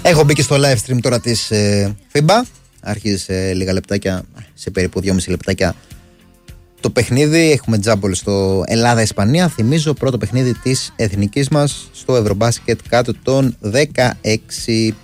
Έχω μπει και στο live stream τώρα της FIBA. Άρχισε σε λίγα λεπτάκια, σε περίπου 2,5 λεπτάκια το παιχνίδι. Έχουμε τζάμπολ στο Ελλάδα-Ισπανία. Θυμίζω πρώτο παιχνίδι της εθνικής μας στο Ευρωμπάσκετ κάτω των 16.